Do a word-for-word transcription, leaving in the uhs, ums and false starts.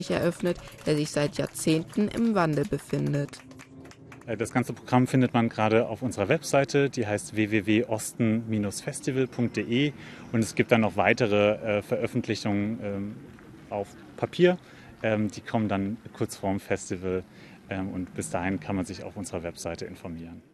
eröffnet, der sich seit Jahrzehnten im Wandel befindet. Das ganze Programm findet man gerade auf unserer Webseite, die heißt w w w punkt osten Bindestrich festival punkt d e, und es gibt dann noch weitere äh, Veröffentlichungen ähm, auf Papier, ähm, die kommen dann kurz vorm Festival, ähm, und bis dahin kann man sich auf unserer Webseite informieren.